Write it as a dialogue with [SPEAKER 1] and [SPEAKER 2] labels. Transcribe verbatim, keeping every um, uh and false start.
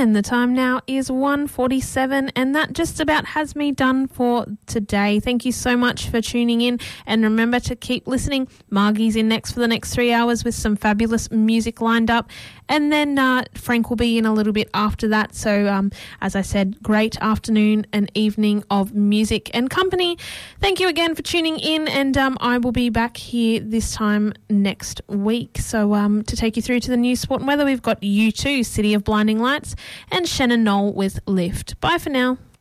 [SPEAKER 1] And the time now is one forty-seven, and that just about has me done for today. Thank you so much for tuning in, and remember to keep listening. Margie's in next for the next three hours with some fabulous music lined up, and then uh, Frank will be in a little bit after that. So um, as I said, great afternoon and evening of music and company. Thank you again for tuning in, and um, I will be back here this time next week. So um, to take you through to the news, sport and weather, we've got U two, City of Blinding Lights, and Shannon Knoll with Lift. Bye for now.